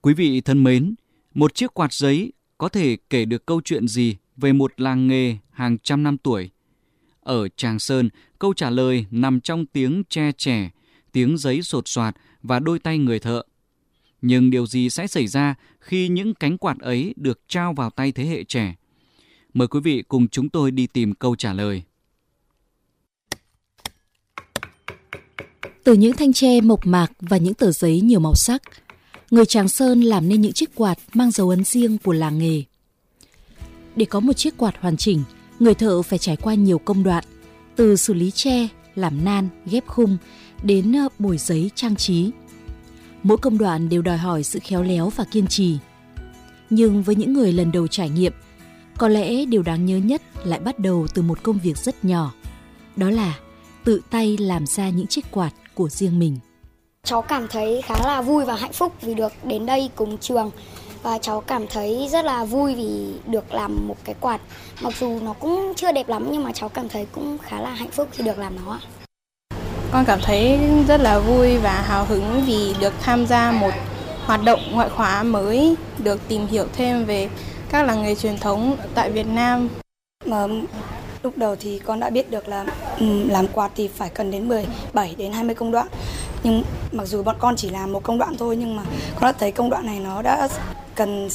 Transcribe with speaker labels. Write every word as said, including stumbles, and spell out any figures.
Speaker 1: Quý vị thân mến, một chiếc quạt giấy có thể kể được câu chuyện gì về một làng nghề hàng trăm năm tuổi? Ở Tràng Sơn, câu trả lời nằm trong tiếng tre chẻ, tiếng giấy sột soạt và đôi tay người thợ. Nhưng điều gì sẽ xảy ra khi những cánh quạt ấy được trao vào tay thế hệ trẻ? Mời quý vị cùng chúng tôi đi tìm câu trả lời.
Speaker 2: Từ những thanh tre mộc mạc và những tờ giấy nhiều màu sắc, người Tràng Sơn làm nên những chiếc quạt mang dấu ấn riêng của làng nghề. Để có một chiếc quạt hoàn chỉnh, người thợ phải trải qua nhiều công đoạn, từ xử lý tre, làm nan, ghép khung, đến bồi giấy trang trí. Mỗi công đoạn đều đòi hỏi sự khéo léo và kiên trì. Nhưng với những người lần đầu trải nghiệm, có lẽ điều đáng nhớ nhất lại bắt đầu từ một công việc rất nhỏ. Đó là tự tay làm ra những chiếc quạt của riêng mình.
Speaker 3: Cháu cảm thấy khá là vui và hạnh phúc vì được đến đây cùng trường. Và cháu cảm thấy rất là vui vì được làm một cái quạt. Mặc dù nó cũng chưa đẹp lắm nhưng mà cháu cảm thấy cũng khá là hạnh phúc khi được làm nó.
Speaker 4: Con cảm thấy rất là vui và hào hứng vì được tham gia một hoạt động ngoại khóa mới, được tìm hiểu thêm về các làng nghề truyền thống tại Việt Nam.
Speaker 5: Mà lúc đầu thì con đã biết được là làm quạt thì phải cần đến mười bảy đến hai mươi công đoạn. Nhưng mặc dù bọn con chỉ làm một công đoạn thôi nhưng mà con đã thấy công đoạn này nó đã cần